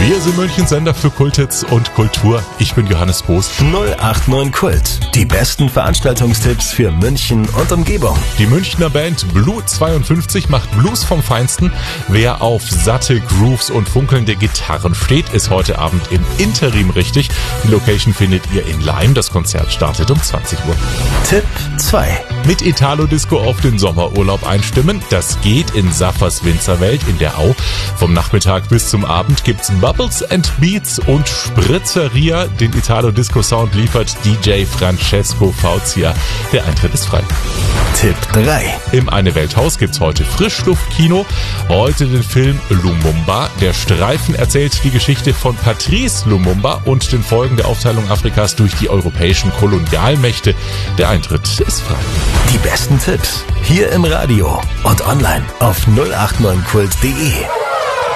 Wir sind Münchens Sender für Kulthits und Kultur. Ich bin Johannes Boos. 089 Kult. Die besten Veranstaltungstipps für München und Umgebung. Die Münchner Band Blue 52 macht Blues vom Feinsten. Wer auf satte Grooves und funkelnde Gitarren steht, ist heute Abend im Interim richtig. Die Location findet ihr in Laim. Das Konzert startet um 20 Uhr. Tipp 2. Mit Italo-Disco auf den Sommerurlaub einstimmen. Das geht in Saffers Winzerwelt in der Au. Vom Nachmittag bis zum Abend gibt's Bubbles and Beats und Spritzeria. Den Italo-Disco-Sound liefert DJ Francesco Fauzia. Der Eintritt ist frei. Tipp 3. Im Eine-Welt-Haus gibt's heute Frischluftkino. Heute den Film Lumumba. Der Streifen erzählt die Geschichte von Patrice Lumumba und den Folgen der Aufteilung Afrikas durch die europäischen Kolonialmächte. Der Eintritt ist frei. Die besten Tipps hier im Radio und online auf 089kult.de.